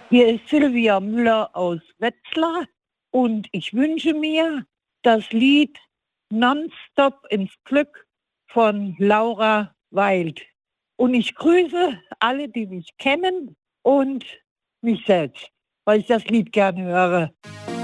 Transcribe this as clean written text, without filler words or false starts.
Hier ist Silvia Müller aus Wetzlar und ich wünsche mir das Lied Nonstop ins Glück von Laura Wild. Und ich grüße alle, die mich kennen und mich selbst, weil ich das Lied gerne höre.